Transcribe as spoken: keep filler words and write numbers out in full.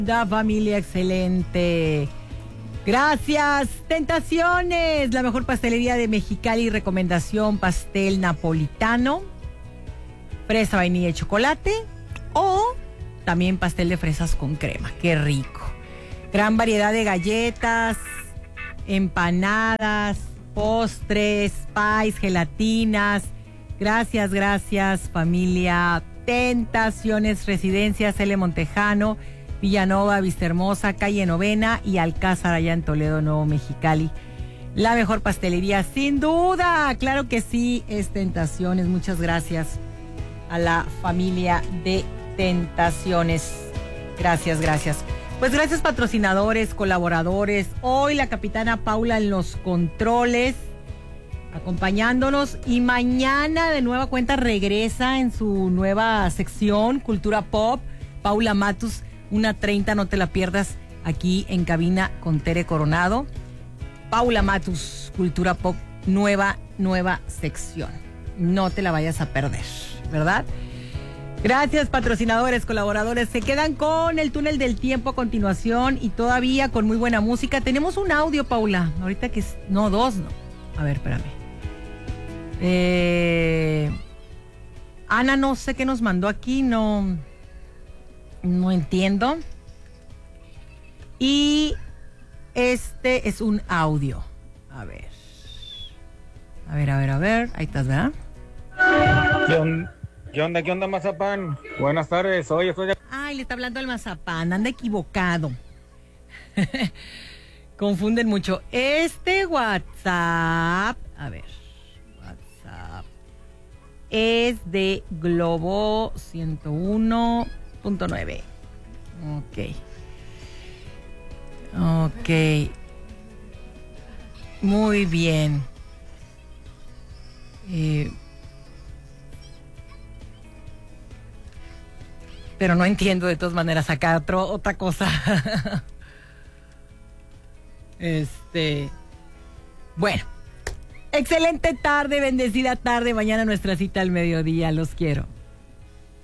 Da familia, excelente. Gracias. Tentaciones, la mejor pastelería de Mexicali. Recomendación: pastel napolitano, fresa, vainilla y chocolate, o también pastel de fresas con crema. Qué rico. Gran variedad de galletas, empanadas, postres, pies, gelatinas. Gracias, gracias, familia. Tentaciones, Residencias L. Montejano, Villanova, Vistahermosa, calle Novena y Alcázar, allá en Toledo, Nuevo Mexicali. La mejor pastelería, sin duda. Claro que sí, es Tentaciones. Muchas gracias a la familia de Tentaciones. Gracias, gracias. Pues gracias, patrocinadores, colaboradores. Hoy la capitana Paula en los controles, acompañándonos, y mañana de nueva cuenta regresa en su nueva sección Cultura Pop, Paula Matus, una treinta, no te la pierdas, aquí en cabina con Tere Coronado. Paula Matus, Cultura Pop, nueva, nueva sección. No te la vayas a perder, ¿verdad? Gracias, patrocinadores, colaboradores. Se quedan con el túnel del tiempo a continuación y todavía con muy buena música. Tenemos un audio, Paula. Ahorita que es... No, dos, no. A ver, espérame. Eh, Ana, no sé qué nos mandó aquí. No... No entiendo. Y este es un audio. A ver. A ver, a ver, a ver. Ahí estás, ¿verdad? ¿Qué onda, qué onda, qué onda, Mazapán? Buenas tardes. Oye, estoy de... Ay, le está hablando al Mazapán. Anda equivocado. Confunden mucho. Este WhatsApp. A ver. WhatsApp. Es de Globo ciento uno punto nueve. Ok. Ok. Muy bien. Eh, pero no entiendo de todas maneras acá otro, otra cosa. Este. Bueno. Excelente tarde, bendecida tarde. Mañana nuestra cita al mediodía. Los quiero.